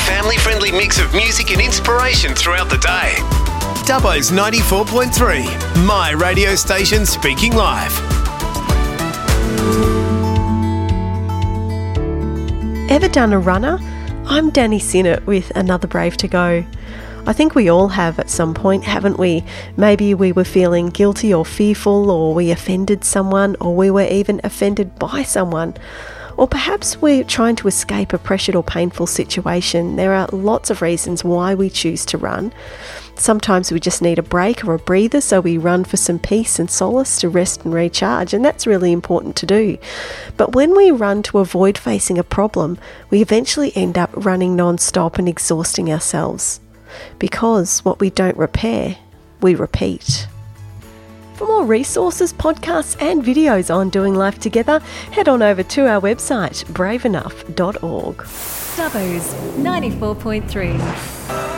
family-friendly mix of music and inspiration throughout the day. Dubbo's 94.3, my radio station speaking live. Ever done a runner? I'm Danny Sinnott with another Brave to Go. I think we all have at some point, haven't we? Maybe we were feeling guilty or fearful, or we offended someone, or we were even offended by someone. Or perhaps we're trying to escape a pressured or painful situation. There are lots of reasons why we choose to run. Sometimes we just need a break or a breather, so we run for some peace and solace to rest and recharge, and that's really important to do. But when we run to avoid facing a problem, we eventually end up running non-stop and exhausting ourselves. Because what we don't repair, we repeat. For more resources, podcasts and videos on doing life together, head on over to our website, braveenough.org. Dubbo's 94.3.